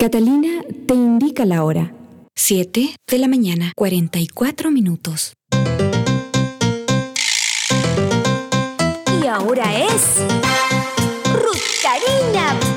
Catalina te indica la hora. 7 de la mañana, 44 minutos. Y ahora es... ¡Ruth Karina